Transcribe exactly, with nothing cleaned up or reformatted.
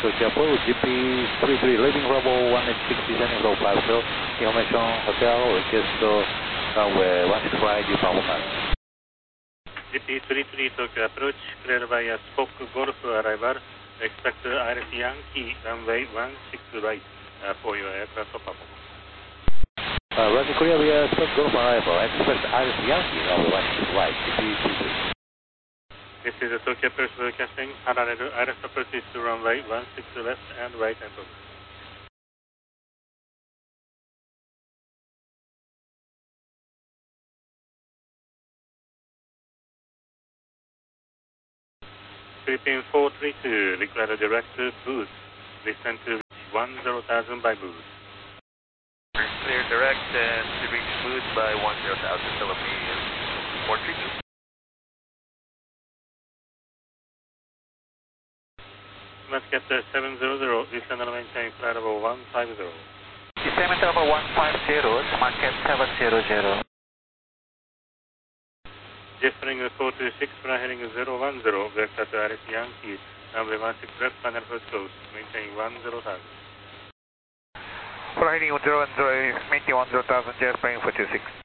Tokyo Apollo G P three three leaving Bravo one eight six descending row five zero, information hotel request runway one six right departure one. G P three three Tokyo approach, clear via Spock Golf arrival, expect Iris Yankee runway one six right uh, for your aircraft performance. Uh, runway clear via Spock Golf arrival, expect Iris Yankee runway one six right, G P three three. This is the Tokyo Approach broadcasting, parallel Iris approaches to runway one six left and right and over. Philippine four three two, require direct boost, listen to one zero thousand by boost. Clear direct and to reach boost by one zero thousand, Philippine four three two. Masket seven zero zero, descend and maintain flight level one five zero. Descend level one five zero, market seven zero zero. Jeffering four two six, fly heading zero one zero, vector to Iris Yankee, runway one six left, final approach close, maintain one zero thousand. Fly heading zero one zero, maintain one zero thousand, Jeffering four two six.